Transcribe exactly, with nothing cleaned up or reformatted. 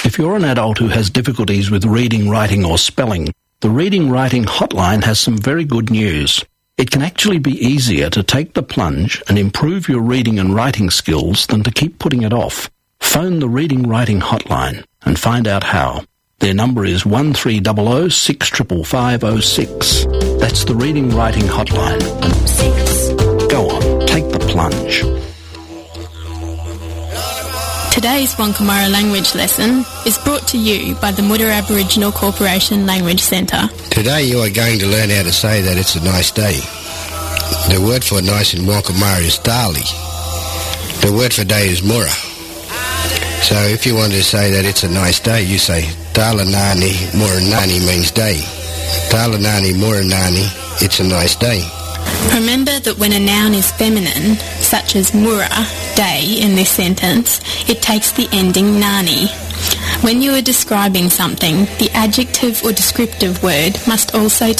If you're an adult who has difficulties with reading, writing or spelling, the Reading Writing Hotline has some very good news. It can actually be easier to take the plunge and improve your reading and writing skills than to keep putting it off. Phone the Reading Writing Hotline and find out how. Their number is one three zero zero six five five zero six. That's the Reading Writing Hotline. Six. Go on, take the plunge. Today's Wonkamara language lesson is brought to you by the Mutter Aboriginal Corporation Language Centre. Today you are going to learn how to say that it's a nice day. The word for nice in Wonkamara is Dali. The word for day is Mura. So if you want to say that it's a nice day, you say Dalanani Muranani means day. Dalanani Muranani, it's a nice day. Remember that when a noun is feminine, such as mura, day, in this sentence, it takes the ending nani. When you are describing something, the adjective or descriptive word must also